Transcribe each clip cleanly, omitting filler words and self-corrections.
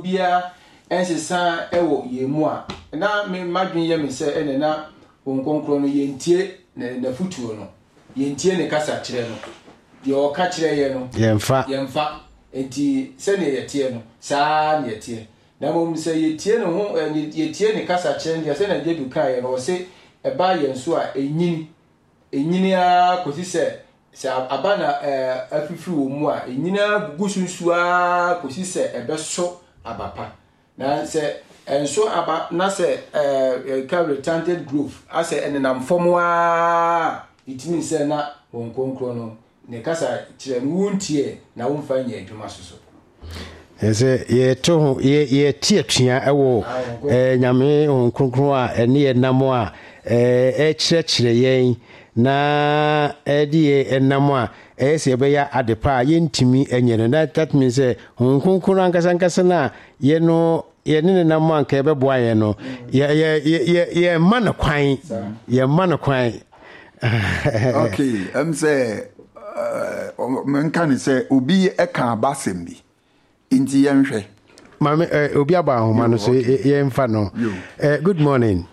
obia ensesa ewo yemu a na me madwen ye me se ene na wonkonkro no yentie na futuo no yentie ne kasa kire no ye o ka kire ye no yemfa enti se ne yetie no saa ne yetie na mom se yetie no ho yetie ne kasa kire no se na jedu kan ye no se eba yenso a enyini a kosi se abana afifi wo mu a enyina gugusunsu a kosi se ebeso abapa na se enso aba na se ka retanted growth ase enenam fomo a itimi se na wonkonkro no ne kasa kire no wontie na wonfa nya adwuma soso ese ye to ye tie twia ewo nyame wonkonkro a ene ye namo a kire yen na edie enam a ese ebeya adepa yentimi enyere na that means wonkonkro ankasa na ye no ye ne nam anka ebeboa ye no ye man kwan ye man kwan okay say man kan say obi e kan basem bi inti yenhwe mama obi aba homa no so ye mfa no good morning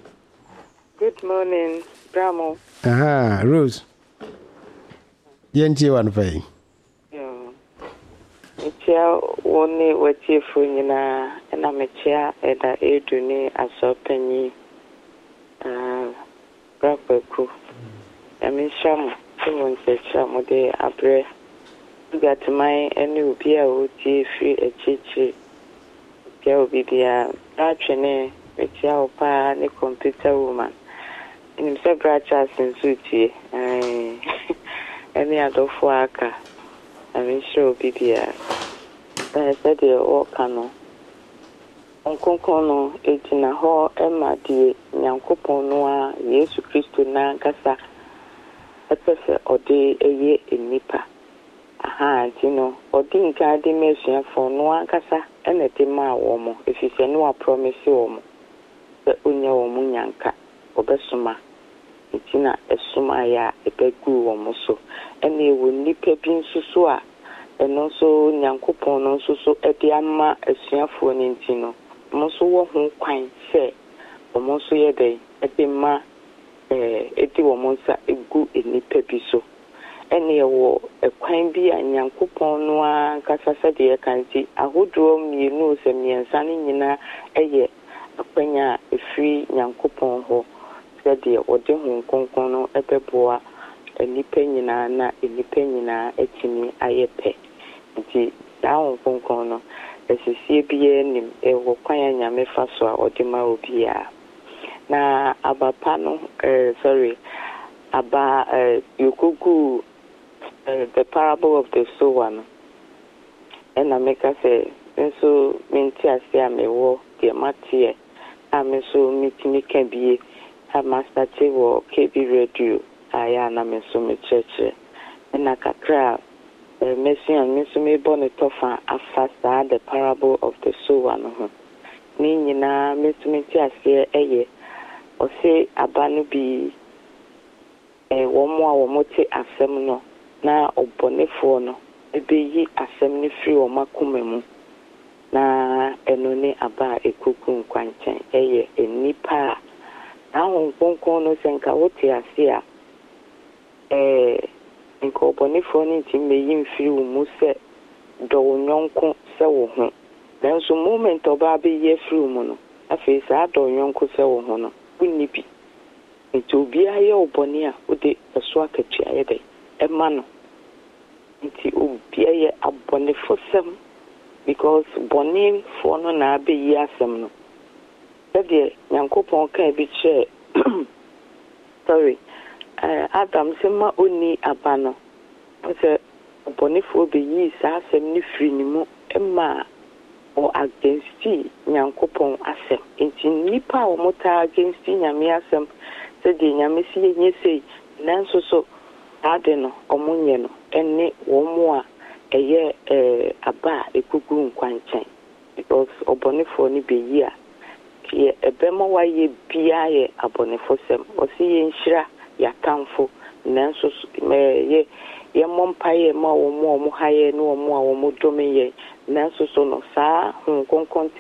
Bramo Rose yenti wan fai Mechia woni watifu nyina na mechia eda eduni asopanyi brapeku emishamu wonsechamu de abre gatmai eni obi a oti free echichi ke obi dia atwene mechia opa ne computer woman in se bracha sensutie eni adofo aka I'm sure Bidia. I said the Okano. Onkonkono etina ho ema die Nyankopon no Yesu Kristo na kasa. Epese ode eye enipa. Aha, tino odi nka de mesuafo no kasa ene de ma wo mo efise no a promise wo mo. Se onya wo mo nyanka obesuma. Itina esuma ya ebegu wo mo so. Ene ewo nipa bi nsusu a eno so Nyankopon no nsusu ede ama asuafo ni ntino mo so wo ho kwan se mo so ye dey ede ma ede wo mo nsa egu enipa bi so ene ewo ekwan bi a Nyankopon no a kasa se de kanti ahodo mienu se miensa ni nyina eye akpanya efri Nyankopon ho se de ode ho konkon no ebeboa enipa nyina na enipa nyina etimi ayepe nti dawo konkon no esisi bie nim ewo kwanya nyame fa so a odima obia na abapa no yukugu the parable of the sower no ena meka say nso menti ase amewo de matie ameso mitimi ka bie ha master wo KB radio aya na meso me cheche na kakra mesian meso me bonetofa afasa the parable of the sower no ho ni nyina meso me ti ase eye o se abanu bi womo a womo te asem no na obonefo no ebeyi asem ne firi wo makomemu na eno ne aba ekuku nkwanchen eye enipa na honkonkon no senka wote ase a nka obonefo ne ntimeyi mfiri wo mu se do nyonko se wo ho nanso moment oba be ye firi mu no afi sa do nyonko se wo ho no kunni bi nti obi aye obone a ode eso akatua ye de ema no nti obi aye abonefo sem because bone fo no na be yi asem no de Nyankopon ka bi che Adam sema oni abano se bonifo be yi sa asem ni firi ni mu ema o against Nyankopon asem enti nipa o mota against nyame asem se de nyame si yenye sei nanso so ade no omunye no enne wo mu a eye aba ekugu nkwanchen because obonifo ni be yi a ye ebema wa ye bia ye abonefo sem o si ye nhyira ya kanfo nanso ye mompaye ma wo mu haye no wo mu a wo mu dome ye nanso so no saa honkonkon